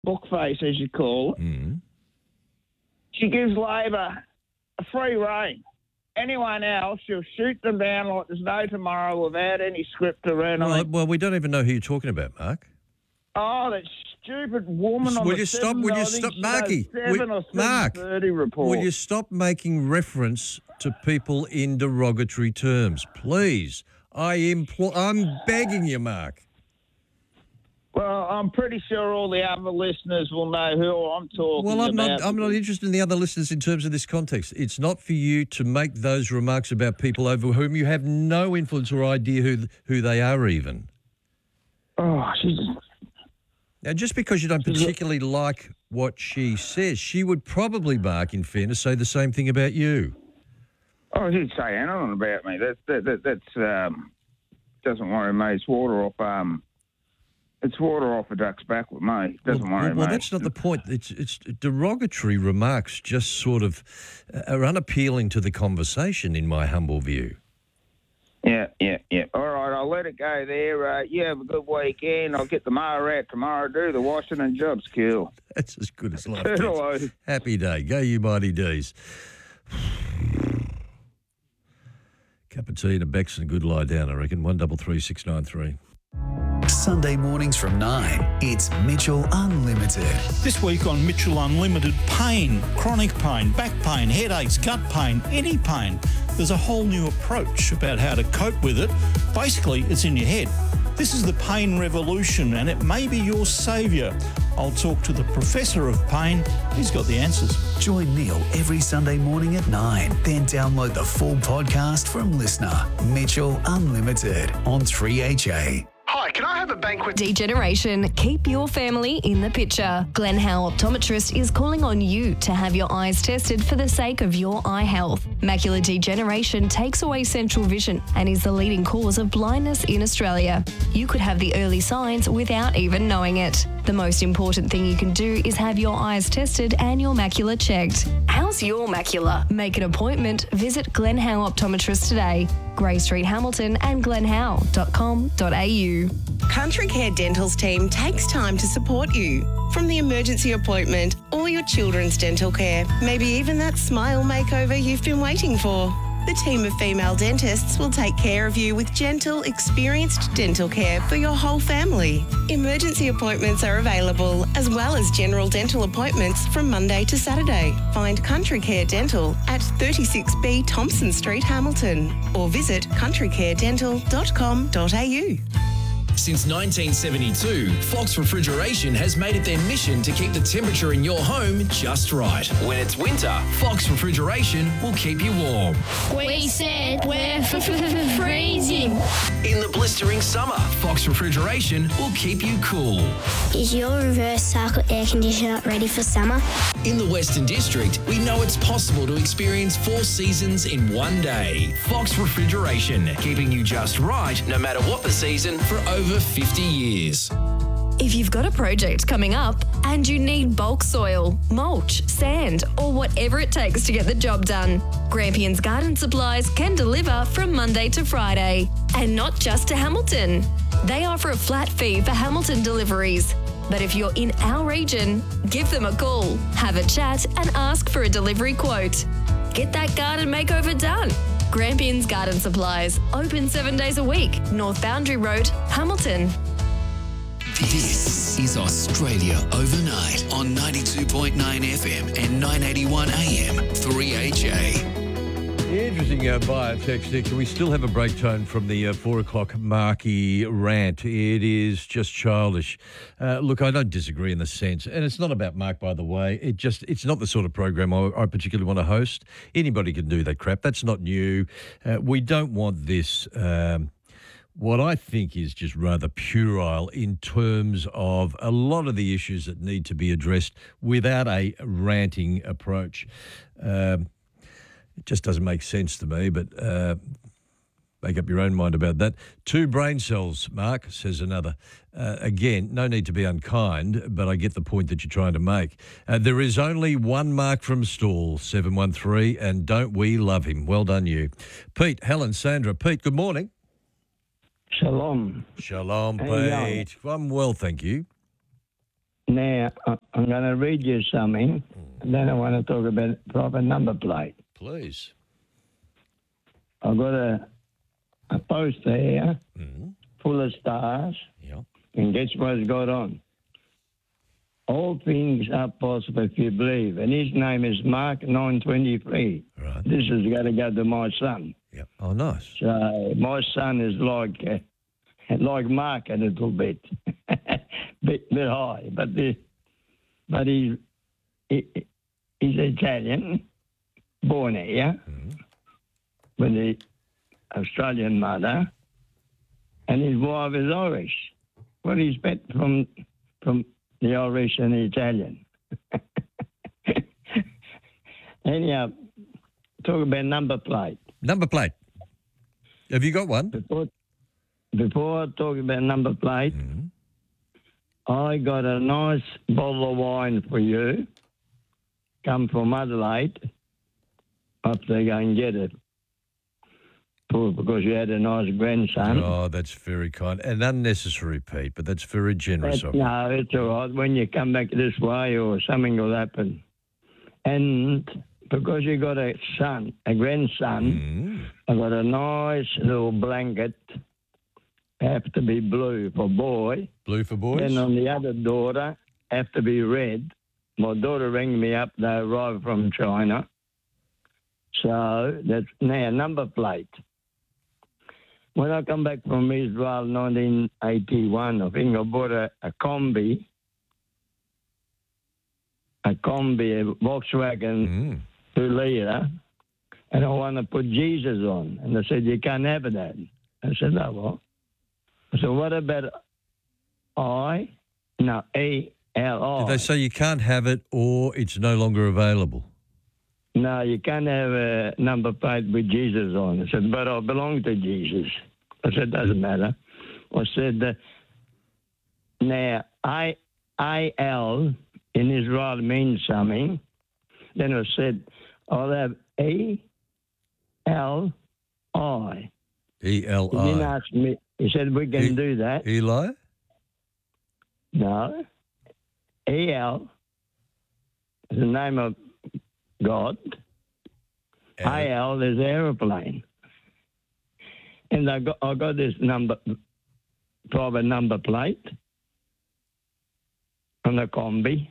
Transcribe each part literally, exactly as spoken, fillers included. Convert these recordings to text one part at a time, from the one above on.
bookface, as you call it. Mm. She gives Labor a free rein. Anyone else, she'll shoot them down like there's no tomorrow without any script around Well, it. well, we don't even know who you're talking about, Mark. Oh, that stupid woman on Will the you stop? seven, Will you I think stop, she Marky? does seven Will- or Mark, seven thirty report. Will you stop making reference to people in derogatory terms, please? I implore. I'm begging you, Mark. Well, I'm pretty sure all the other listeners will know who I'm talking Well, I'm about. not. I'm not interested in the other listeners in terms of this context. It's not for you to make those remarks about people over whom you have no influence or idea who who they are, even. Oh, she's. Now, just because you don't particularly like what she says, she would probably, Mark, in fairness, say the same thing about you. Oh, she'd say anything about me. That's that, that that's um doesn't worry me. It's water off um. It's water off a duck's back with me. Doesn't well, worry well, well, me. that's not the point. It's it's derogatory remarks just sort of are unappealing to the conversation, in my humble view. Yeah, yeah, yeah. All right, I'll let it go there. Uh, you have a good weekend. I'll get the mower out tomorrow. Do the washing and jobs, cool. That's as good as life Hello. gets. Happy day. Go, you mighty D's. Cup of tea and a Bex and a good lie down, I reckon. One double three six nine three. Sunday mornings from nine, it's Mitchell Unlimited. This week on Mitchell Unlimited, pain, chronic pain, back pain, headaches, gut pain, any pain. There's a whole new approach about how to cope with it. Basically, it's in your head. This is the pain revolution and it may be your saviour. I'll talk to the professor of pain. He's got the answers. Join Neil every Sunday morning at nine. Then download the full podcast from Listener. Mitchell Unlimited on three H A. Hi, can I have a banquet? Degeneration. Keep your family in the picture. Glenn Howe Optometrist is calling on you to have your eyes tested for the sake of your eye health. Macular degeneration takes away central vision and is the leading cause of blindness in Australia. You could have the early signs without even knowing it. The most important thing you can do is have your eyes tested and your macula checked. How's your macula? Make an appointment. Visit Glenn Howe Optometrist today. Grey Street, Hamilton and glenn howe dot com dot a u. Country Care Dental's team takes time to support you. From the emergency appointment, all your children's dental care, maybe even that smile makeover you've been waiting for. The team of female dentists will take care of you with gentle, experienced dental care for your whole family. Emergency appointments are available, as well as general dental appointments from Monday to Saturday. Find Country Care Dental at thirty-six B Thompson Street, Hamilton, or visit country care dental dot com dot a u. Since nineteen seventy-two, Fox Refrigeration has made it their mission to keep the temperature in your home just right. When it's winter, Fox Refrigeration will keep you warm. We said we're freezing. In the blistering summer, Fox Refrigeration will keep you cool. Is your reverse cycle air conditioner ready for summer? In the Western District, we know it's possible to experience four seasons in one day. Fox Refrigeration, keeping you just right no matter what the season for over fifty years. If you've got a project coming up and you need bulk soil, mulch, sand, or whatever it takes to get the job done, Grampians Garden Supplies can deliver from Monday to Friday. And not just to Hamilton. They offer a flat fee for Hamilton deliveries. But if you're in our region, give them a call, have a chat and ask for a delivery quote. Get that garden makeover done. Grampians Garden Supplies, open seven days a week, North Boundary Road, Hamilton. This is Australia Overnight on ninety-two point nine F M and nine eighty-one A M, three H A. Interesting uh, bio text here. Can we still have a break tone from the uh, four o'clock Marky rant? It is just childish. Uh, look, I don't disagree in the sense, and it's not about Mark, by the way. It just it's not the sort of program I, I particularly want to host. Anybody can do that crap. That's not new. Uh, we don't want this. Um, what I think is just rather puerile in terms of a lot of the issues that need to be addressed without a ranting approach. Um, It just doesn't make sense to me, but uh, make up your own mind about that. Two brain cells, Mark, says another. Uh, again, no need to be unkind, but I get the point that you're trying to make. Uh, there is only one Mark from Stawell, seven one three, and don't we love him? Well done, you. Pete, Helen, Sandra. Pete, good morning. Shalom. Shalom, How you going? Pete. I'm well, thank you. Now, I- I'm going to read you something, and then I want to talk about proper number plate. Please. I've got a, a poster here Mm. full of stars, Yeah. and guess what it's got on? All things are possible if you believe. And his name is Mark nine twenty-three. Right. This is going to go to my son. Yeah. Oh, nice. So my son is like uh, like Mark a little bit, bit, bit high, but the, but he's he, he's Italian, born here, Mm. with the Australian mother, and his wife is Irish. Well, he's met from from the Irish and the Italian. Anyhow, talk about number plate. Number plate. Have you got one? Before, before I talk about number plate, Mm. I got a nice bottle of wine for you. Come from Adelaide. Up there, go and get it. For, because you had a nice grandson. Oh, that's very kind and unnecessary, Pete, but that's very generous That- of you. no, it's all right. When you come back this way or something will happen. And because you got a son, a grandson, Mm. I got a nice little blanket. Have to be blue for boy. Blue for boys? Then on the other daughter, have to be red. My daughter rang me up. They arrived from China. So that's now number plate. When I come back from Israel, nineteen eighty-one, I think I bought a, a combi, a combi, a Volkswagen Mm. two litre, and I want to put Jesus on. And they said, you can't have that. I said, no, what? I said, what about I? No, A L I. Did they say you can't have it or it's no longer available? No, you can't have a number plate with Jesus on. I said, but I belong to Jesus. I said, doesn't matter. I said, uh, now, I, I L in Israel means something. Then I said, I'll have A L I. E L He didn't I. ask me. He said, we can E- do that. Eli? No. A L is the name of God. I L is aeroplane. And I got I got this number private number plate on the combi.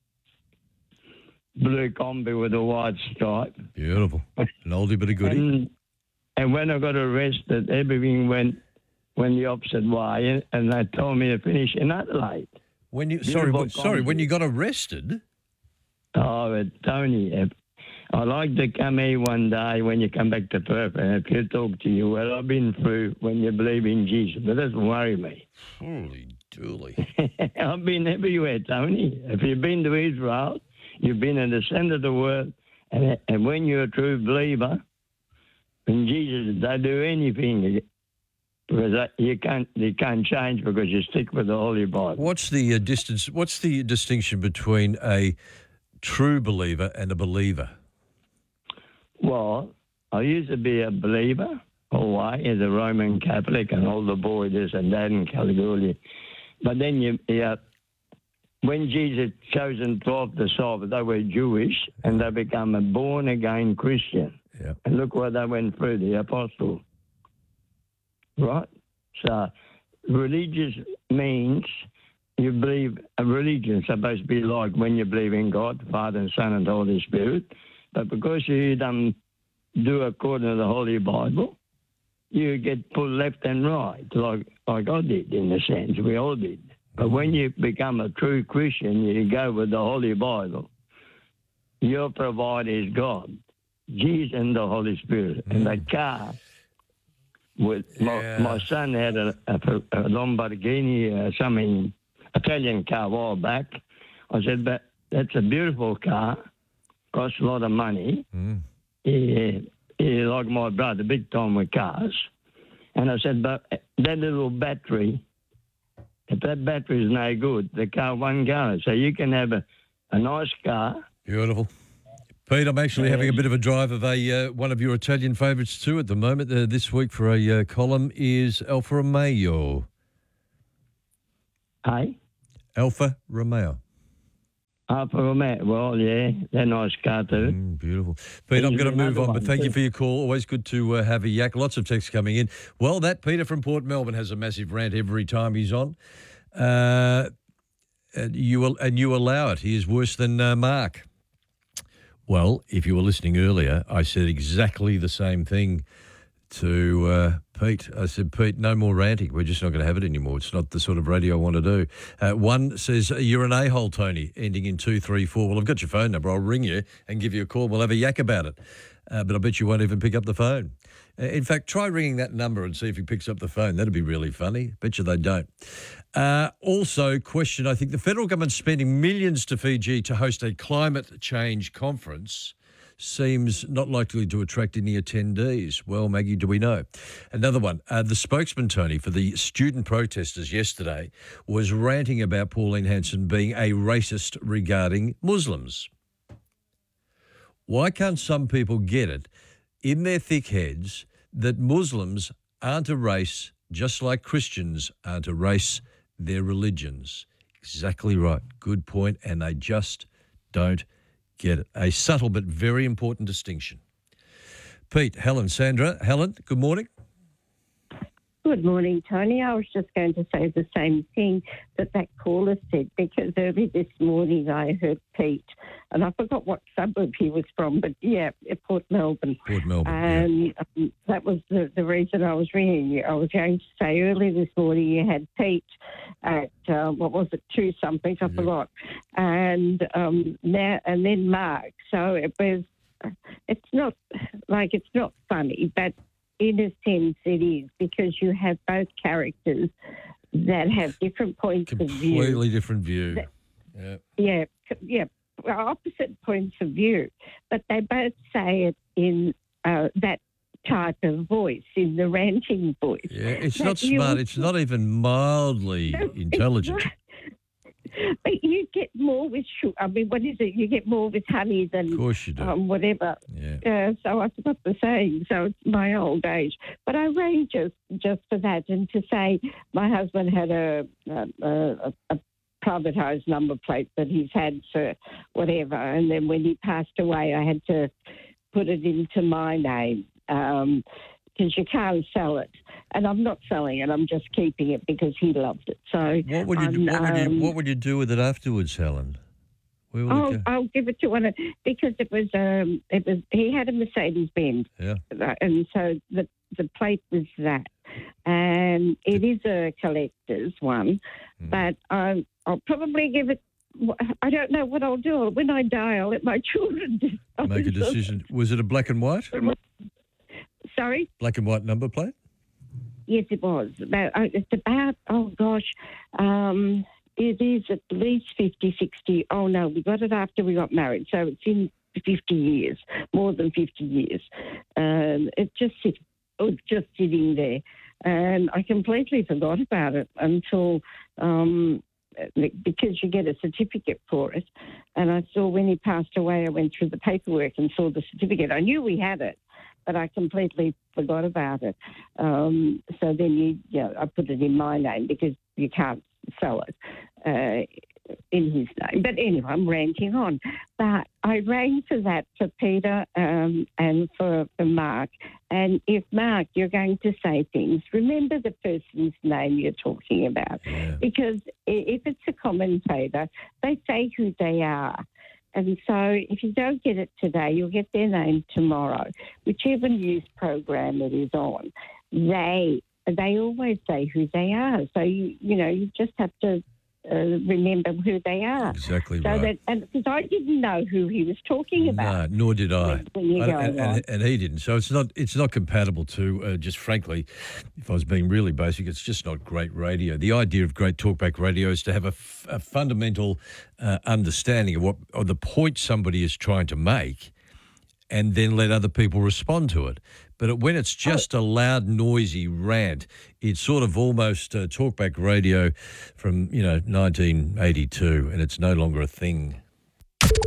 Blue combi with a white stripe. Beautiful. An oldie but a goodie. And, and when I got arrested, everything went went the opposite way, and they told me to finish in Adelaide. When you sorry, Beautiful what- sorry, when combi. you got arrested? Oh, but Tony, if, I'd like to come here one day when you come back to Perth, and if you talk to you, well, I've been through when you believe in Jesus, but that doesn't worry me. Holy dooly. I've been everywhere, Tony. If you've been to Israel, you've been in the centre of the world, and, and when you're a true believer in Jesus, they do anything because that, you can't you can't change because you stick with the Holy Bible. What's the uh, distance? What's the distinction between a true believer and a believer? Well, I used to be a believer, away as a Roman Catholic and all the boy this and that in Kalgoorlie. But then you, yeah, when Jesus chosen twelve disciples, they were Jewish and they become a born-again Christian. Yeah. And look what they went through, the apostle. Right? So religious means you believe, a religion is supposed to be like when you believe in God, Father and Son and Holy Spirit. But because you don't do according to the Holy Bible, you get pulled left and right, like, like I did in a sense. We all did. But when you become a true Christian, you go with the Holy Bible. Your provider is God, Jesus and the Holy Spirit. And the car, with Yeah. my, my son had a, a, a Lamborghini, uh, something, Italian car a while back. I said, but that's a beautiful car, costs a lot of money. Mm. He, he like my brother, big time with cars. And I said, but that little battery, if that battery is no good, the car won't go. So you can have a, a nice car. Beautiful. Pete, I'm actually having a bit of a drive of a uh, one of your Italian favourites too at the moment. Uh, this week for a uh, column is Alfa Romeo. Hey? Alfa Romeo. Alfa Romeo, well, yeah, they're nice car too. Mm, beautiful. Pete, I'm going to move on, but thank you for your call. Always good to uh, have a yak. Lots of texts coming in. Well, that Peter from Port Melbourne has a massive rant every time he's on. Uh, and, you, and you allow it. He is worse than uh, Mark. Well, if you were listening earlier, I said exactly the same thing to uh, Pete. I said, Pete, no more ranting. We're just not going to have it anymore. It's not the sort of radio I want to do. Uh, one says, you're an a-hole, Tony, ending in two three four. Well, I've got your phone number. I'll ring you and give you a call. We'll have a yak about it. Uh, but I bet you won't even pick up the phone. Uh, in fact, try ringing that number and see if he picks up the phone. That'd be really funny. Bet you they don't. Uh, also, question, I think the federal government's spending millions to Fiji to host a climate change conference seems not likely to attract any attendees. Well, Maggie, do we know? Another one. Uh, the spokesman, Tony, for the student protesters yesterday was ranting about Pauline Hanson being a racist regarding Muslims. Why can't some people get it in their thick heads that Muslims aren't a race just like Christians aren't a race, they're religions? Exactly right. Good point. And they just don't get it. A subtle but very important distinction. Pete, Helen, Sandra. Helen, good morning. Good morning, Tony. I was just going to say the same thing that that caller said, because early this morning I heard Pete, and I forgot what suburb he was from, but yeah, Port Melbourne. Port Melbourne, And yeah. um, that was the, the reason I was ringing you. I was going to say early this morning you had Pete at, uh, what was it, two something, I yeah. forgot, and um, now and then Mark. So it was, it's not, like, it's not funny, but in a sense it is, because you have both characters that have different points Completely of view. Completely different view. That, yeah. Yeah, yeah, opposite points of view, but they both say it in uh, that type of voice, in the ranting voice. Yeah, it's that not you- smart. It's not even mildly No, it's intelligent. not. But you get more with sugar. I mean, what is it? You get more with honey than Of course you do. um, whatever. Yeah. Uh, so I forgot the saying. So it's my old age. But I rang just just for that, and to say my husband had a a, a, a privatised number plate that he's had for whatever, and then when he passed away, I had to put it into my name. Um, because you can't sell it. And I'm not selling it, I'm just keeping it because he loved it. So What would you do, I'm, what would you um, what would you do with it afterwards, Helen? Where will I'll, it go? I'll give it to one of, because it was um it was he had a Mercedes Benz, Yeah. and so the the plate was that, and it is a collector's one, Mm. but um, I'll probably give it. I don't know what I'll do when I die. I'll let my children decide. Make a decision. Was it a black and white? Sorry. Black and white number plate? Yes, it was. About, uh, it's about, oh gosh, um, it is at least fifty, sixty. Oh no, we got it after we got married. So it's in fifty years, more than fifty years. Um, it just sit, it was just sitting there. And I completely forgot about it until, um, because you get a certificate for it. And I saw when he passed away, I went through the paperwork and saw the certificate. I knew we had it, but I completely forgot about it. Um, so then you, you know, I put it in my name because you can't sell it uh, in his name. But anyway, I'm ranting on. But I rang for that for Peter um, and for, for Mark. And if, Mark, you're going to say things, remember the person's name you're talking about. Yeah. Because if it's a commentator, they say who they are. And so if you don't get it today, you'll get their name tomorrow. Whichever news program it is on, they they always say who they are. So, you you know, you just have to uh, remember who they are. Exactly so right. That, and because I didn't know who he was talking about. No, nor did I. When you I- go and, on. and, and he didn't. So it's not it's not compatible to, uh, just frankly, if I was being really basic, it's just not great radio. The idea of great talkback radio is to have a, f- a fundamental uh, understanding of what of the point somebody is trying to make, and then let other people respond to it. But when it's just a loud, noisy rant, it's sort of almost uh, talkback radio from, you know, nineteen eighty-two, and it's no longer a thing. Every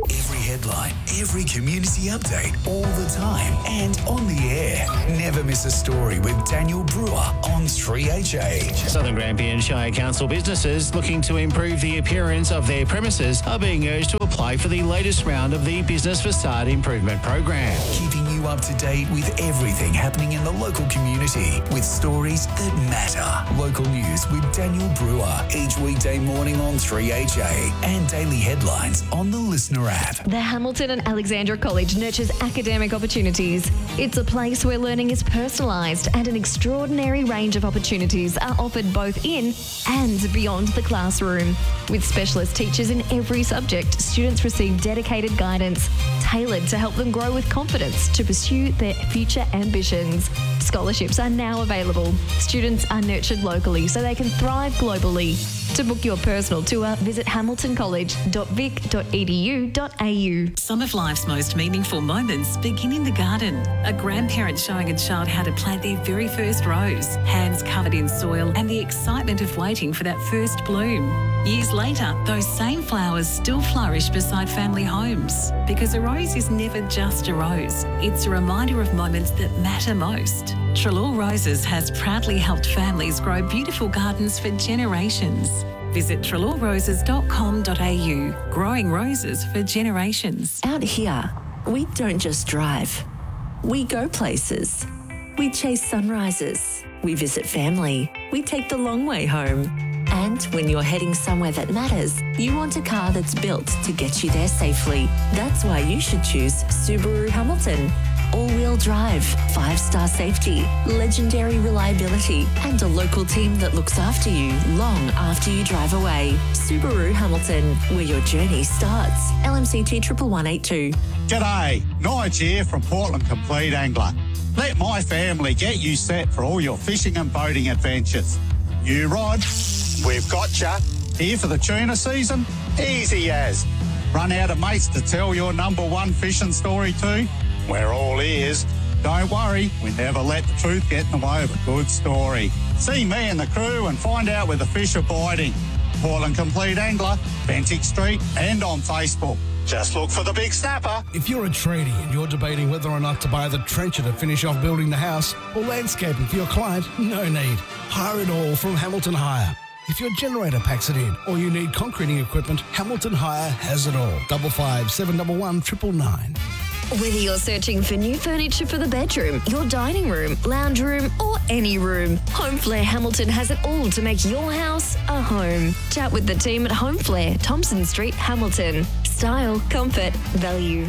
headline, every community update, all the time, and on the air. Never miss a story with Daniel Brewer on three H A. Southern Grampian Shire Council businesses looking to improve the appearance of their premises are being urged to apply for the latest round of the Business Facade Improvement Program. Keeping you up to date with everything happening in the local community with stories that matter. Local news with Daniel Brewer each weekday morning on three H A and daily headlines on the Listener app. The Hamilton and Alexandra College nurtures academic opportunities. It's a place where learning is personalised and an extraordinary range of opportunities are offered both in and beyond the classroom. With specialist teachers in every subject, students receive dedicated guidance tailored to help them grow with confidence to pursue their future ambitions. Scholarships are now available. Students are nurtured locally so they can thrive globally. To book your personal tour, visit hamilton college dot vic dot e d u dot a u. Some of life's most meaningful moments begin in the garden. A grandparent showing a child how to plant their very first rose, hands covered in soil, and the excitement of waiting for that first bloom. Years later, those same flowers still flourish beside family homes because a rose is never just a rose. It's a reminder of moments that matter most. Trelaw Roses has proudly helped families grow beautiful gardens for generations. Visit trelaw roses dot com dot a u. Growing roses for generations. Out here, we don't just drive. We go places. We chase sunrises. We visit family. We take the long way home. And when you're heading somewhere that matters, you want a car that's built to get you there safely. That's why you should choose Subaru Hamilton. All-wheel drive, five-star safety, legendary reliability, and a local team that looks after you long after you drive away. Subaru Hamilton, where your journey starts. L M C T one one eight two. G'day, Nige here from Portland Complete Angler. Let my family get you set for all your fishing and boating adventures. You rod, we've got ya. Here for the tuna season? Easy as. Run out of mates to tell your number one fishing story to? We're all ears. Don't worry, we never let the truth get in the way of a good story. See me and the crew and find out where the fish are biting. Portland Complete Angler, Bentinck Street and on Facebook. Just look for the big snapper. If you're a tradie and you're debating whether or not to buy the trencher to finish off building the house or landscaping for your client, no need. Hire it all from Hamilton Hire. If your generator packs it in or you need concreting equipment, Hamilton Hire has it all. Double five seven double one triple nine. Whether you're searching for new furniture for the bedroom, your dining room, lounge room, or any room, Home Flair Hamilton has it all to make your house a home. Chat with the team at Home Flair, Thompson Street, Hamilton. Style, comfort, value.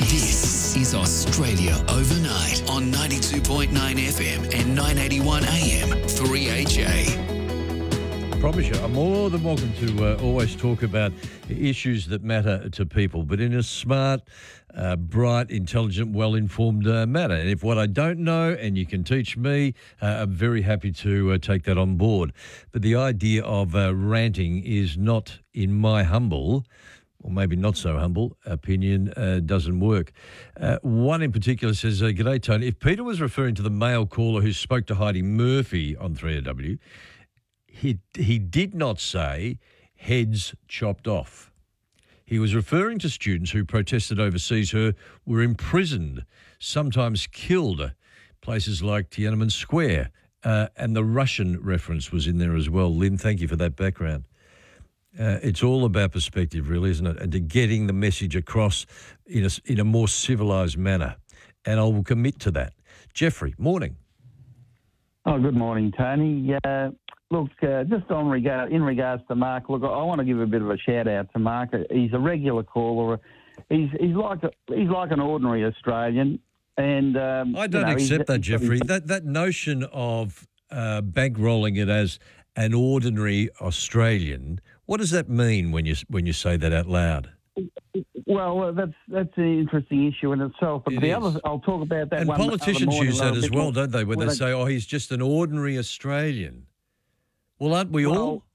This is Australia Overnight on ninety-two point nine F M and nine eighty-one A M, three H A. Promise you, I'm more than welcome to uh, always talk about issues that matter to people, but in a smart, uh, bright, intelligent, well-informed uh, manner. And if what I don't know and you can teach me, uh, I'm very happy to uh, take that on board. But the idea of uh, ranting is not, in my humble, or maybe not so humble, opinion, uh, doesn't work. Uh, one in particular says, uh, G'day, Tony. If Peter was referring to the male caller who spoke to Heidi Murphy on three A W, He, he did not say heads chopped off. He was referring to students who protested overseas who were imprisoned, sometimes killed, places like Tiananmen Square. Uh, and the Russian reference was in there as well. Lynn, thank you for that background. Uh, it's all about perspective, really, isn't it? And to getting the message across in a, in a more civilised manner. And I will commit to that. Jeffrey, morning. Oh, good morning, Tony. Yeah. Look, uh, just on regard in regards to Mark, look, I want to give a bit of a shout out to Mark. He's a regular caller. He's he's like a, he's like an ordinary Australian, and um, I don't you know, accept that, Jeffrey. That that notion of uh, bankrolling it as an ordinary Australian. What does that mean when you when you say that out loud? Well, uh, that's that's an interesting issue in itself. But it the is. other, I'll talk about that. And one politicians other use that as well, don't they? When well, they say, "Oh, he's just an ordinary Australian." Well, aren't we well, all?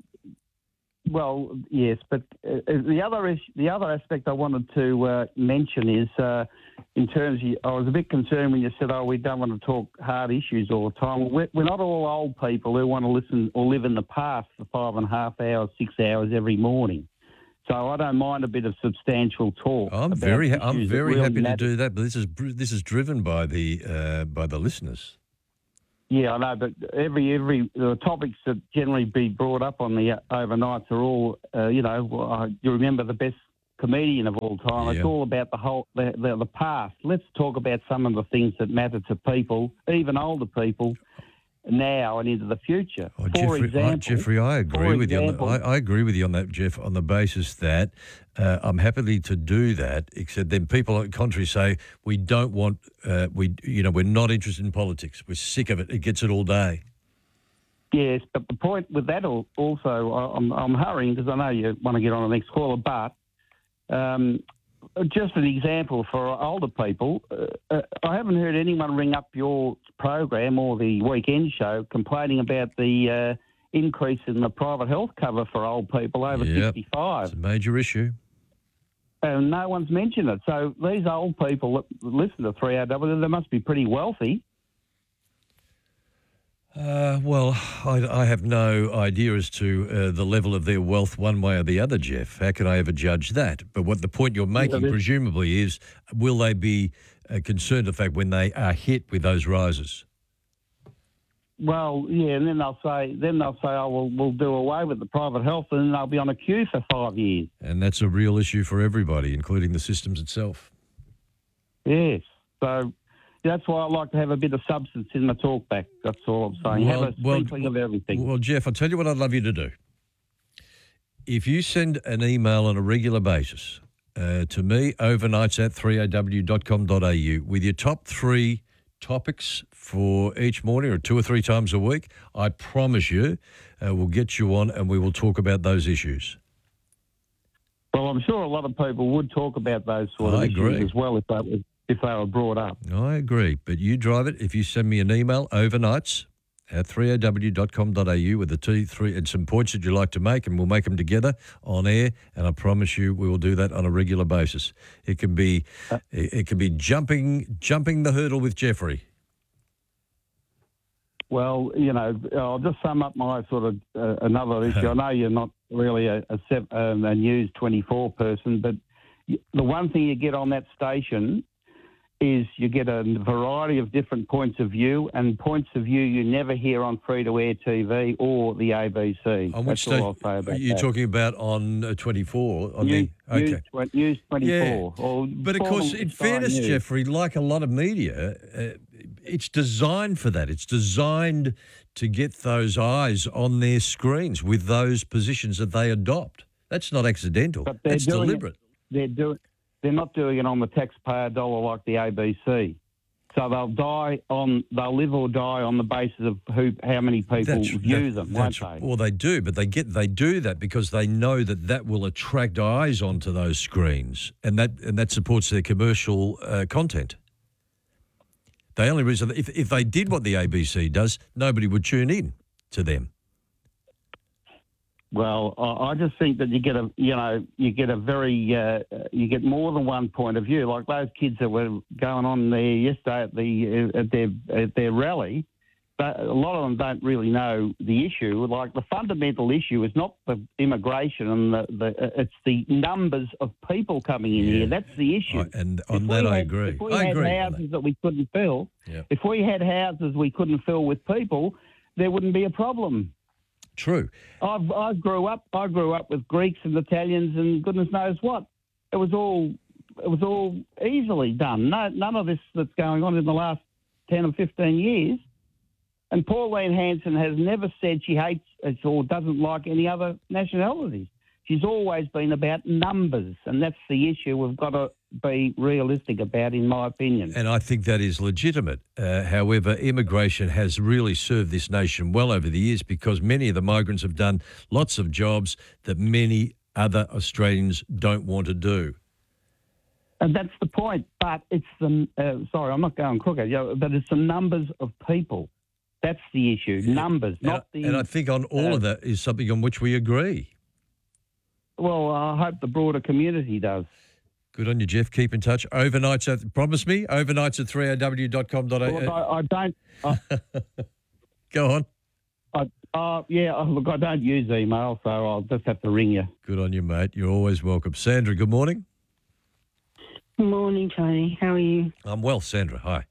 Well, yes, but uh, the other is, the other aspect I wanted to uh, mention is uh, in terms of, I was a bit concerned when you said, "Oh, we don't want to talk hard issues all the time." Well, we're, we're not all old people who want to listen or live in the past for five and a half hours, six hours every morning. So I don't mind a bit of substantial talk. I'm about very, I'm issues that very really happy to matter. do that. But this is this is driven by the uh, by the listeners. Yeah, I know, but every every the topics that generally be brought up on the overnights are all, uh, you know, uh, you remember the best comedian of all time. Yeah. It's all about the whole the, the the past. Let's talk about some of the things that matter to people, even older people, now and into the future. Oh, For Jeffrey, example, I, Jeffrey, I agree for with example, you. On the, I, I agree with you on that, Jeff. On the basis that uh, I'm happy to do that, except then people at contrary say we don't want, uh, we you know, we're not interested in politics. We're sick of it. It gets it all day. Yes, but the point with that al- also, I- I'm, I'm hurrying because I know you want to get on the next caller, but um, just an example for older people, uh, uh, I haven't heard anyone ring up your program or the weekend show complaining about the uh, increase in the private health cover for old people over Yep. sixty-five. It's a major issue. And no one's mentioned it. So these old people that listen to three R W, they must be pretty wealthy. Uh, well, I, I have no idea as to uh, the level of their wealth one way or the other, Jeff. How can I ever judge that? But what the point you're making, there's- presumably, is will they be uh, concerned the fact when they are hit with those rises? Well, yeah, and then they'll say, then they'll say, oh, well, we'll do away with the private health, and then they'll be on a queue for five years. And that's a real issue for everybody, including the systems itself. Yes. So that's why I like to have a bit of substance in the talk back. That's all I'm saying. Well- have a well- sprinkling of everything. Well, Jeff, I'll tell you what I'd love you to do. If you send an email on a regular basis uh, to me, overnights at three a w dot com dot a u, with your top three topics for each morning or two or three times a week, I promise you uh, we'll get you on and we will talk about those issues. Well, I'm sure a lot of people would talk about those sort of I issues agree. as well if they, were- if they were brought up. I agree, but you drive it. If you send me an email, overnights at three a w dot com dot a u with the T three and some points that you'd like to make, and we'll make them together on air, and I promise you we will do that on a regular basis. It can be it, it can be jumping jumping the hurdle with Jeffrey. Well, you know, I'll just sum up my sort of uh, another issue. I know you're not really a, a, sep- um, a News twenty-four person, but y- the one thing you get on that station is you get a variety of different points of view, and points of view you never hear on free-to-air T V or the A B C. On which That's all station I'll say about are you that. talking about on uh, twenty-four? On News, the okay. News, tw- News twenty-four. Yeah. Or But of course, formerly in Sky fairness, News. Jeffrey, like a lot of media, uh, it's designed for that. It's designed to get those eyes on their screens with those positions that they adopt. That's not accidental. But they're That's doing deliberate. It, they're doing. They're not doing it on the taxpayer dollar like the A B C. So they'll die on. They'll live or die on the basis of who, how many people That's- view that- them, won't that's- they? Well, they do, but they get they do that because they know that that will attract eyes onto those screens, and that and that supports their commercial uh, content. The only reason, if if they did what the A B C does, nobody would tune in to them. Well, I, I just think that you get a, you know, you get a very, uh, you get more than one point of view. Like those kids that were going on there yesterday at the at their at their rally, but a lot of them don't really know the issue. Like the fundamental issue is not the immigration and the, the it's the numbers of people coming in here. That's the issue. I- and on If that, we I had- agree. If we I had agree on houses that we couldn't fill, Yeah. if we had houses we couldn't fill with people, there wouldn't be a problem. True. I've, I grew up. I grew up with Greeks and Italians and goodness knows what. It was all. It was all easily done. No, none of this that's going on in the last ten or fifteen years. And Pauline Hanson has never said she hates or doesn't like any other nationalities. She's always been about numbers, and that's the issue we've got to be realistic about, in my opinion. And I think that is legitimate. Uh, however, immigration has really served this nation well over the years because many of the migrants have done lots of jobs that many other Australians don't want to do. And that's the point. But it's the uh, sorry, I'm not going crooked. You know, but it's the numbers of people. That's the issue. Numbers, And, not I, the. and I think on all uh, of that is something on which we agree. Well, I hope the broader community does. Good on you, Jeff. Keep in touch. Overnights at, promise me, overnights at three a w dot com dot a u. Well, I, I don't. I, Go on. I, Uh, yeah, oh, look, I don't use email, so I'll just have to ring you. Good on you, mate. You're always welcome. Sandra, good morning. Good morning, Tony. How are you? I'm well, Sandra. Hi.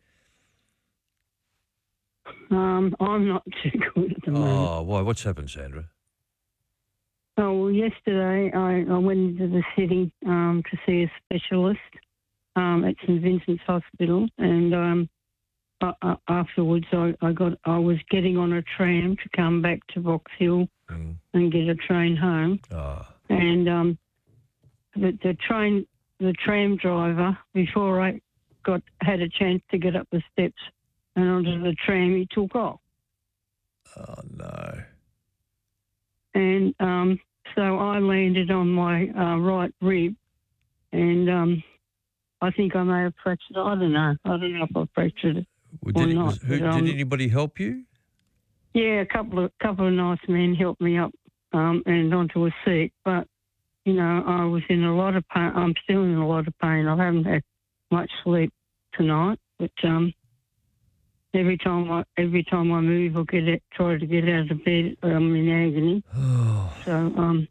Um, I'm not too good at the moment. Oh, why? What's happened, Sandra? Oh, well, yesterday I, I went into the city um, to see a specialist um, at St Vincent's Hospital, and um, uh, uh, afterwards I, I got I was getting on a tram to come back to Box Hill mm. and get a train home, oh. and um, the, the train the tram driver, before I got had a chance to get up the steps and onto the tram, he took off. Oh no! And um, so I landed on my uh, right rib, and um, I think I may have fractured. I don't know. I don't know if I fractured it Well, or did, it- not. was- who, but, um, did anybody help you? Yeah, a couple of couple of nice men helped me up um, and onto a seat, but you know I was in a lot of pain. I'm still in a lot of pain. I haven't had much sleep tonight, but um, every time I every time I move or get it, try to get out of bed, I'm in agony. So um,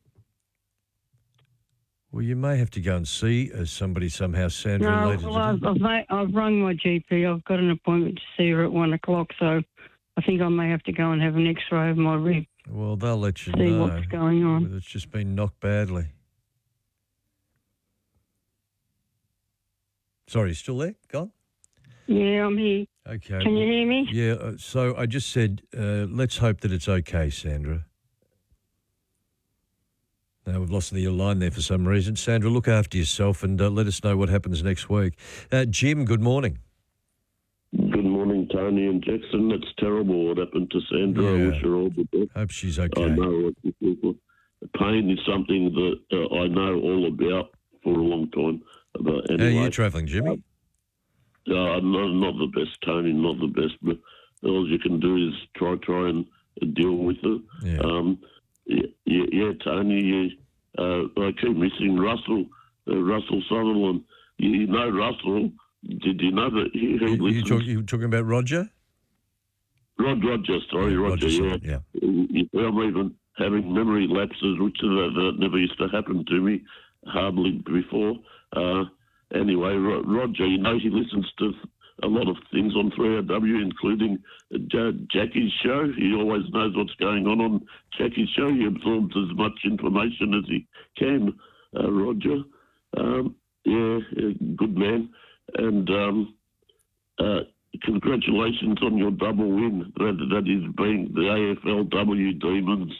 Well, you may have to go and see uh, somebody somehow, Sandra, no, later well, I've, today. I've, made, I've rung my G P. I've got an appointment to see her at one o'clock. So I think I may have to go and have an X-ray of my rib. Well, they'll let you See know what's going on. whether it's just been knocked badly. Sorry, you still there? Gone? Yeah, I'm here. Okay. Can you hear me? Yeah, uh, so I just said, uh, let's hope that it's okay, Sandra. Now, we've lost the line there for some reason. Sandra, look after yourself and uh, let us know what happens next week. Uh, Jim, good morning. Good morning, Tony and Jackson. It's terrible what happened to Sandra. I Yeah. wish her all the best. Hope she's okay. I know what you feel. Pain is something that uh, I know all about for a long time. But anyway, How are you travelling, Jimmy? Uh, not, not the best, Tony, not the best. But all you can do is try, try and deal with it. Yeah. Um, yeah, yeah, yeah, Tony. Yeah, uh, I keep missing Russell, uh, Russell Sutherland. You, you know Russell. Did you know that he, he You, you, listens- talk, you talking about Roger? Rod Roger, sorry, Yeah, Roger, Roger yeah. Sutherland, yeah. You- I'm even having memory lapses, which uh, that never used to happen to me, hardly before. Uh, anyway, Ro- Roger, you know, he listens to a lot of things on three R W, including uh, Ja- Jackie's show. He always knows what's going on on Jackie's show. He absorbs as much information as he can, uh, Roger. Um, yeah, yeah, good man. And um, uh, congratulations on your double win. That, that is being the A F L W Demons.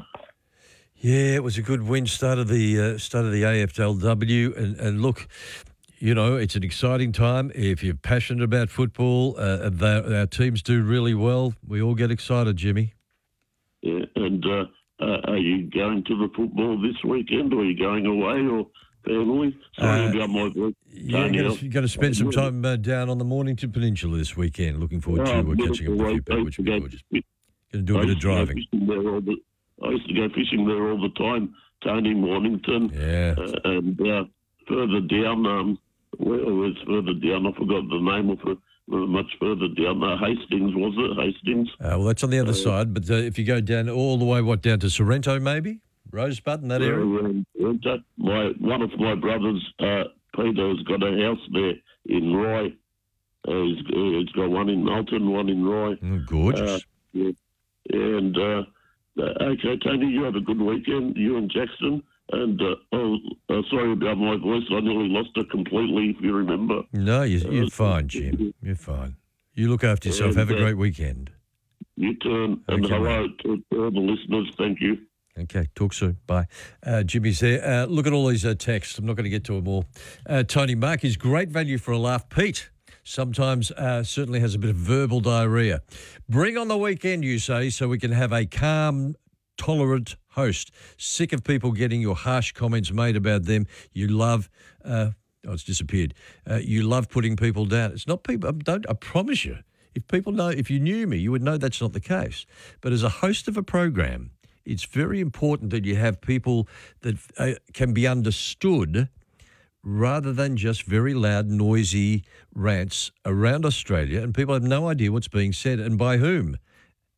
Yeah, it was a good win. Started the uh, started the A F L W, and, and look, you know, it's an exciting time. If you're passionate about football, uh, the, our teams do really well. We all get excited, Jimmy. Yeah, and uh, uh, are you going to the football this weekend, or are you going away, or family? Sorry Uh, about my voice. Yeah, Tony. going to, going to spend some time uh, down on the Mornington Peninsula this weekend. Looking forward to Oh, uh, catching up with a few beautiful. people, which would be gorgeous. Going to do a I bit of used to go driving. fishing there all the- I used to go fishing there all the time, Tony Mornington. Yeah. Uh, and uh, further down, um, where was further down? I forgot the name of it. Uh, much further down, uh, Hastings, was it? Hastings? Uh, well, that's on the other side, but uh, if you go down all the way, what, down to Sorrento maybe? Rosebud in that area? Um, uh, my, one of my brothers, uh, Peter, has got a house there in Rye. Uh, he's, uh, he's got one in Melton, one in Rye. Mm, gorgeous. Uh, yeah. And, uh, uh, okay, Tony, you have a good weekend, you and Jackson. And, uh, oh, uh, sorry about my voice. I nearly lost it completely, if you remember. No, you, you're fine, Jim. You're fine. You look after yourself. And, Have a uh, great weekend. You turn, and Okay, hello to, to all the listeners. Thank you. Okay, talk soon. Bye. Uh, Jimmy's there. Uh, look at all these uh, texts. I'm not going to get to them all. Uh, Tony Mark is great value for a laugh. Pete sometimes uh, certainly has a bit of verbal diarrhea. Bring on the weekend, you say, so we can have a calm, tolerant host. Sick of people getting your harsh comments made about them. You love... Uh, oh, it's disappeared. Uh, you love putting people down. It's not people... I don't. I promise you. If people know... If you knew me, you would know that's not the case. But as a host of a program... It's very important that you have people that uh, can be understood rather than just very loud, noisy rants around Australia, and people have no idea what's being said and by whom.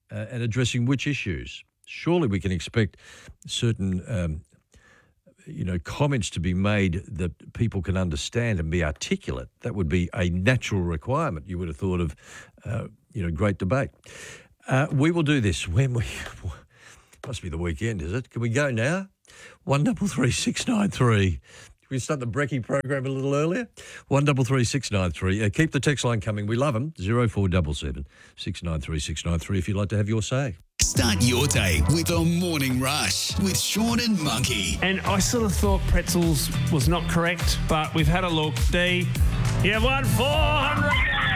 uh, and addressing which issues? Surely we can expect certain, um, you know, comments to be made that people can understand and be articulate. That would be a natural requirement. You would have thought of, uh, you know, great debate. Uh, we will do this when we. Must be the weekend, is it? Can we go now? One double three six nine three. Can we start the Brekkie program a little earlier? One double three six nine three. Uh, keep the text line coming. We love them. Zero four double seven six nine three six nine three. If you'd like to have your say. Start your day with a morning rush with Sean and Monkey. And I sort of thought pretzels was not correct, but we've had a look. D, you have won four hundred.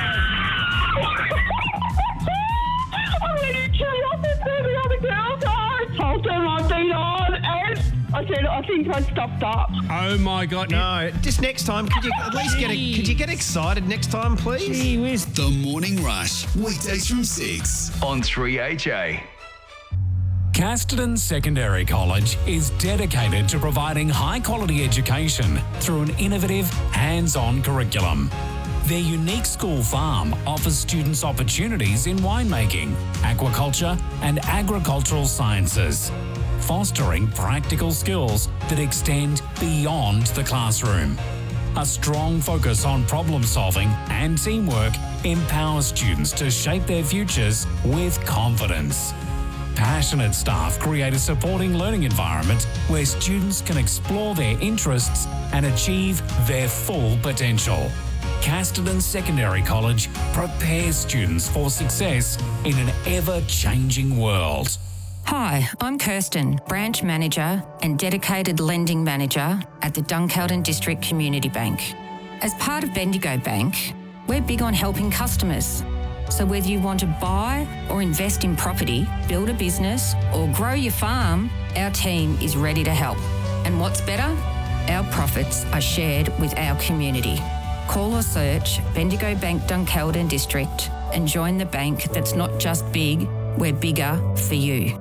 I'm going to kill off with the other girls. I told them I've been on, and I said I think I stopped up. Oh my God! No, just next time. Could you at least get a, could you get excited next time, please? The Morning Rush, weekdays from six on three H A. Casterton Secondary College is dedicated to providing high-quality education through an innovative, hands-on curriculum. Their unique school farm offers students opportunities in winemaking, aquaculture, and agricultural sciences, fostering practical skills that extend beyond the classroom. A strong focus on problem-solving and teamwork empowers students to shape their futures with confidence. Passionate staff create a supporting learning environment where students can explore their interests and achieve their full potential. Casterton Secondary College prepares students for success in an ever-changing world. Hi, I'm Kirsten, Branch Manager and Dedicated Lending Manager at the Dunkeld District Community Bank. As part of Bendigo Bank, we're big on helping customers. So whether you want to buy or invest in property, build a business or grow your farm, our team is ready to help. And what's better? Our profits are shared with our community. Call or search Bendigo Bank Dunkeld District and join the bank that's not just big, we're bigger for you.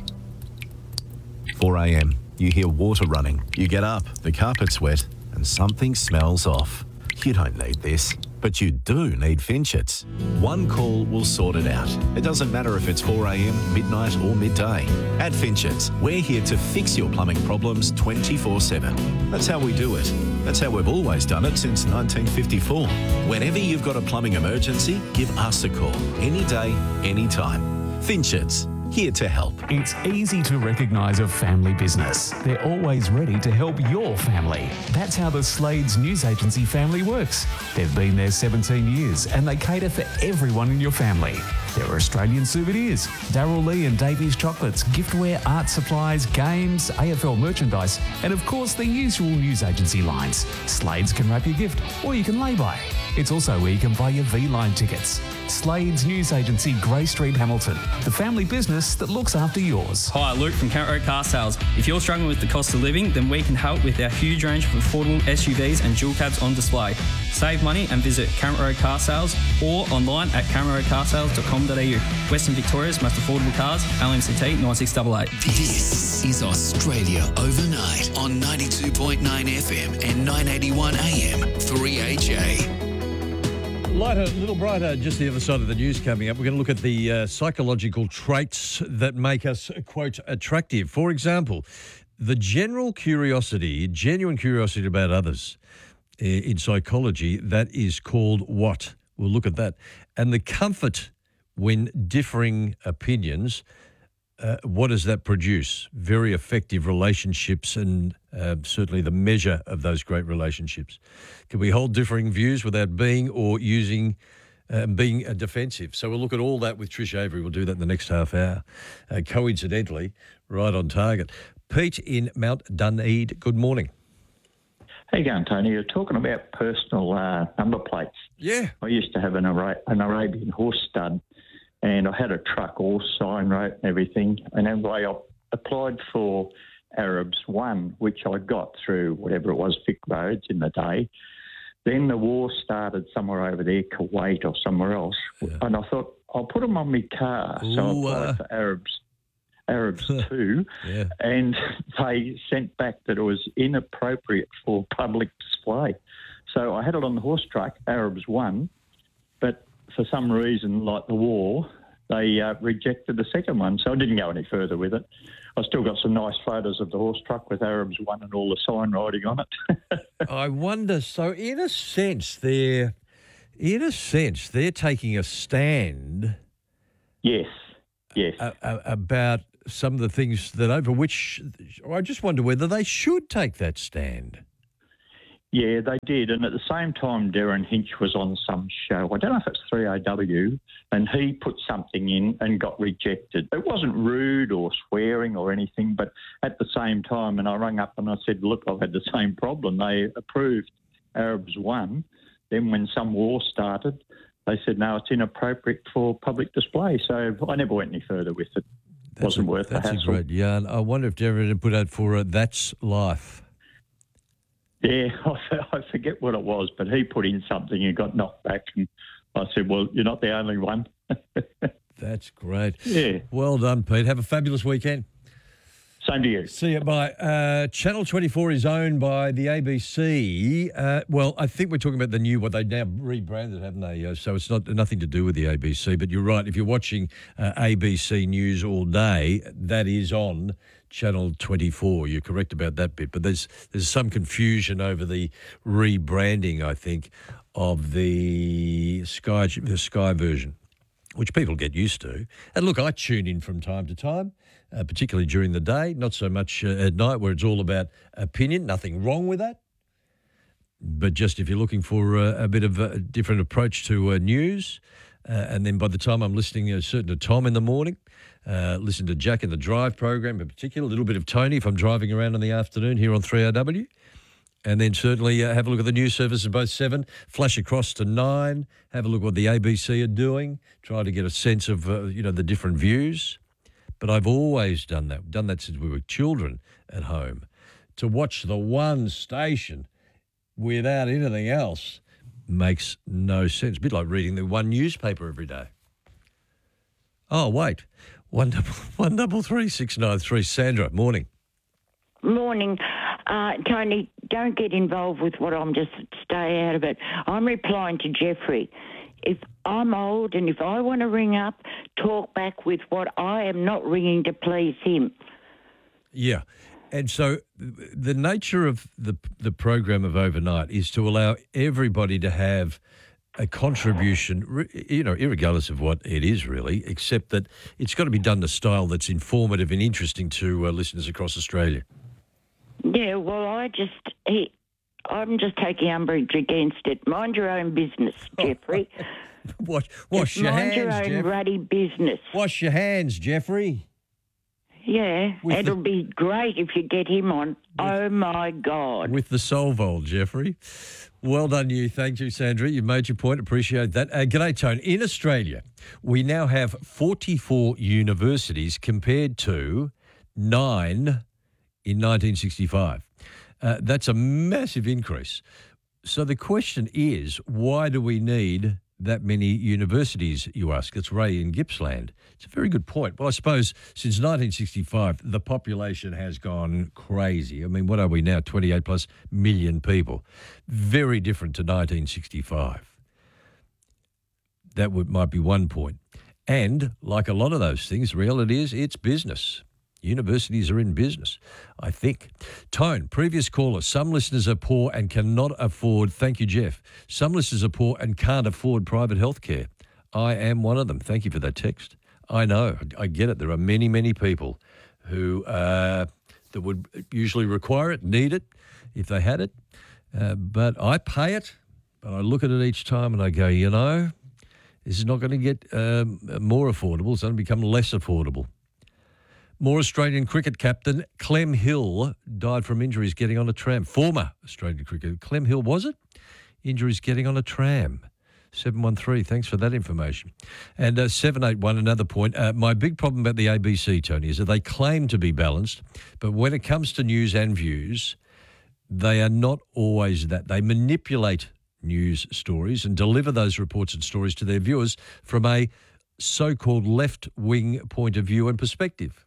four a.m. You hear water running. You get up, the carpet's wet, and something smells off. You don't need this, but you do need Finchets. One call will sort it out. It doesn't matter if it's four a.m, midnight or midday. At Finchets, we're here to fix your plumbing problems twenty-four seven. That's how we do it. That's how we've always done it since nineteen fifty-four. Whenever you've got a plumbing emergency, give us a call. Any day, any time. Finchets, here to help. It's easy to recognise a family business. They're always ready to help your family. That's how the Slades News Agency family works. They've been there seventeen years and they cater for everyone in your family. There are Australian souvenirs, Darryl Lee and Davies chocolates, giftware, art supplies, games, A F L merchandise, and of course the usual news agency lines. Slades can wrap your gift or you can lay-by. It's also where you can buy your V-Line tickets. Slades News Agency, Grey Street, Hamilton. The family business that looks after yours. Hi, Luke from Carrot Road Car Sales. If you're struggling with the cost of living, then we can help with our huge range of affordable S U Vs and dual cabs on display. Save money and visit Carrot Road Car Sales or online at carrot road car sales dot com dot a u. Western Victoria's most affordable cars, L M C T nine six eight eight. This is Australia Overnight on ninety-two point nine F M and nine eighty-one A M, three H A. Lighter, a little brighter, just the other side of the news coming up. We're going to look at the uh, psychological traits that make us, quote, attractive. For example, the general curiosity, genuine curiosity about others uh, in psychology, that is called what? We'll look at that. And the comfort when differing opinions, uh, what does that produce? Very effective relationships and uh, certainly the measure of those great relationships. Can we hold differing views without being or using, uh, being uh, defensive? So we'll look at all that with Trish Avery. We'll do that in the next half hour. Uh, coincidentally, right on target. Pete in Mount Dunedin, good morning. How you going, Tony? You're talking about personal uh, number plates. Yeah. I used to have an, Ara- an Arabian horse stud, and I had a truck all sign wrote and everything. And anyway, I applied for Arabs One, which I got through whatever it was, Vic Roads in the day. Then the war started somewhere over there, Kuwait or somewhere else. Yeah. And I thought, I'll put them on my car. Ooh, so I applied uh... for Arabs Arabs Two, yeah. And they sent back that it was inappropriate for public display. So I had it on the horse truck, Arabs One, but for some reason, like the war, they uh, rejected the second one. So I didn't go any further with it. I still got some nice photos of the horse truck with Arabs One and all the sign writing on it. I wonder, so in a sense, they're, in a sense, they're taking a stand. Yes, yes. A, a, about some of the things that over which I just wonder whether they should take that stand. Yeah, they did. And at the same time, Darren Hinch was on some show. I don't know if it's three A W, and he put something in and got rejected. It wasn't rude or swearing or anything, but at the same time, and I rang up and I said, look, I've had the same problem. They approved Arabs One. Then when some war started, they said, no, it's inappropriate for public display. So I never went any further with it. It wasn't a, worth the That's hassle. a great yarn. I wonder if Darren had put out for uh, That's Life. Yeah, I forget what it was, but he put in something and got knocked back. And I said, well, you're not the only one. That's great. Yeah. Well done, Pete. Have a fabulous weekend. Same to you. See you. Bye. Uh, Channel twenty-four is owned by the A B C. Uh, well, I think we're talking about the new, what they've now rebranded, haven't they? Uh, so it's not nothing to do with the A B C. But you're right. If you're watching uh, A B C News all day, that is on Channel twenty-four. You're correct about that bit. But there's there's some confusion over the rebranding, I think, of the Sky the Sky version, which people get used to. And look, I tune in from time to time, uh, particularly during the day, not so much uh, at night where it's all about opinion. Nothing wrong with that. But just if you're looking for uh, a bit of a different approach to uh, news, uh, and then by the time I'm listening uh, certain to Tom in the morning, uh, listen to Jack in the Drive program in particular, a little bit of Tony if I'm driving around in the afternoon here on three R W. And then certainly uh, have a look at the news services, both seven, flash across to nine, have a look at what the A B C are doing, try to get a sense of, uh, you know, the different views. But I've always done that, done that since we were children at home. To watch the one station without anything else makes no sense. A bit like reading the one newspaper every day. Oh, wait, one double, one double three, six nine three. Sandra, morning. Morning. Uh, Tony, don't get involved with what I'm just, stay out of it. I'm replying to Jeffrey. If I'm old and if I want to ring up, talk back with what I am not ringing to please him. Yeah. And so the nature of the the program of Overnight is to allow everybody to have a contribution, you know, irregardless of what it is really, except that it's got to be done in a style that's informative and interesting to uh, listeners across Australia. Yeah, well, I just, he, I'm just taking umbrage against it. Mind your own business, Jeffrey. wash wash your Mind hands, your own Jeff. ruddy business. Wash your hands, Jeffrey. Yeah, With it'll the- be great if you get him on. Oh, my God. With the Solvol, Jeffrey. Well done, you. Thank you, Sandra. You made your point. Appreciate that. Uh, g'day, Tone. In Australia, we now have forty-four universities compared to nine in nineteen sixty-five. Uh, that's a massive increase. So the question is, why do we need that many universities, you ask? It's Ray in Gippsland. It's a very good point. Well, I suppose since nineteen sixty-five, the population has gone crazy. I mean, what are we now? twenty-eight plus million people. Very different to nineteen sixty-five. That would, might be one point. And like a lot of those things, reality is it's business. Universities are in business, I think. Tone, previous caller, some listeners are poor and cannot afford, thank you, Jeff. Some listeners are poor and can't afford private health care. I am one of them. Thank you for that text. I know, I get it. There are many, many people who uh, that would usually require it, need it, if they had it. Uh, but I pay it, but I look at it each time and I go, you know, this is not going to get um, more affordable. It's going to become less affordable. More Australian cricket captain Clem Hill died from injuries getting on a tram. Former Australian cricketer Clem Hill, was it? Injuries getting on a tram. seven one three, thanks for that information. And uh, seven eight one, another point. Uh, my big problem about the A B C, Tony, is that they claim to be balanced, but when it comes to news and views, they are not always that. They manipulate news stories and deliver those reports and stories to their viewers from a so-called left-wing point of view and perspective.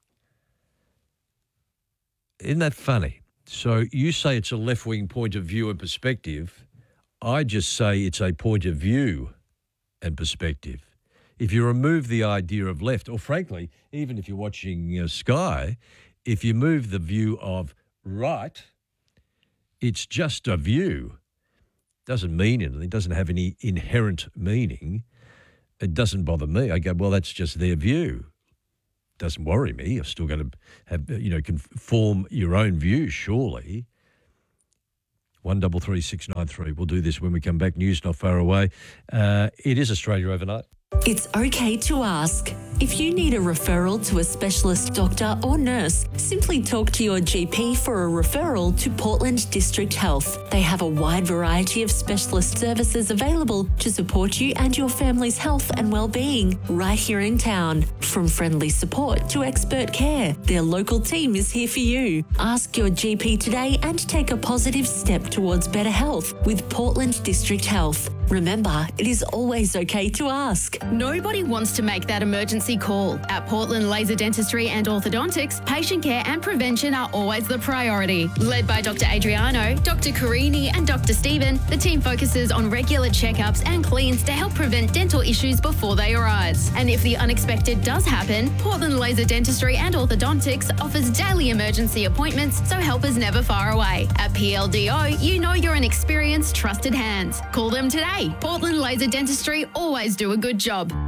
Isn't that funny? So you say it's a left-wing point of view and perspective. I just say it's a point of view and perspective. If you remove the idea of left, or frankly, even if you're watching you know, Sky, if you move the view of right, it's just a view. Doesn't mean anything. It doesn't have any inherent meaning. It doesn't bother me. I go, well, that's just their view. Doesn't worry me. You're still going to have, you know, can form your own view, surely. One double three six nine three. We'll do this when we come back. News not far away. Uh, it is Australia Overnight. It's okay to ask. If you need a referral to a specialist doctor or nurse, simply talk to your G P for a referral to Portland District Health. They have a wide variety of specialist services available to support you and your family's health and well-being right here in town. From friendly support to expert care, their local team is here for you. Ask your G P today and take a positive step towards better health with Portland District Health. Remember, it is always okay to ask. Nobody wants to make that emergency call. At Portland Laser Dentistry and Orthodontics, patient care and prevention are always the priority. Led by Doctor Adriano, Doctor Carini and Doctor Stephen, the team focuses on regular checkups and cleans to help prevent dental issues before they arise. And if the unexpected does happen, Portland Laser Dentistry and Orthodontics offers daily emergency appointments, so help is never far away. At P L D O, you know you're in experienced, trusted hands. Call them today. Portland Laser Dentistry always do a good job.